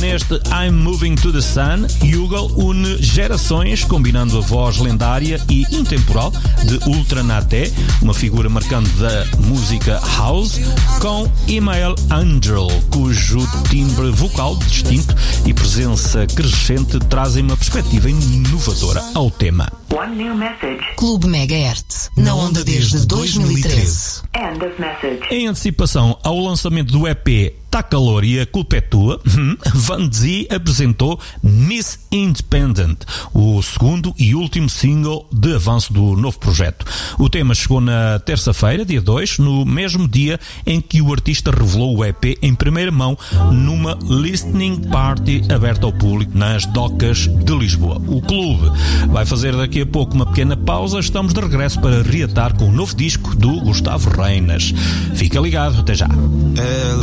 Neste I'm Moving to the Sun, Yugal une gerações, combinando a voz lendária e intemporal de Ultra Naté, uma figura marcante da música house, com Email Angel, cujo timbre vocal distinto e presença crescente trazem uma perspectiva inovadora ao tema. Clube Megahertz, na onda desde 2013. End of message. Em antecipação ao lançamento do EP Tá Calor e a Culpa é Tua, Van Zee apresentou Miss Independent, o segundo e último single de avanço do novo projeto. O tema chegou na terça-feira, dia 2, no mesmo dia em que o artista revelou o EP em primeira mão numa listening party aberta ao público nas docas de Lisboa. O clube vai fazer daqui a pouco uma pequena pausa. Estamos de regresso para reatar com o novo disco do Gustavo Reinas. Fica ligado, até já. Ela